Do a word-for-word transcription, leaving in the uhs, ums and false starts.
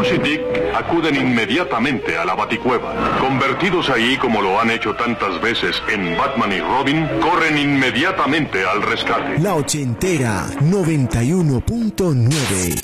Bruce y Dick acuden inmediatamente a la Baticueva. Convertidos allí como lo han hecho tantas veces en Batman y Robin, corren inmediatamente al rescate. La ochentera noventa y uno punto nueve.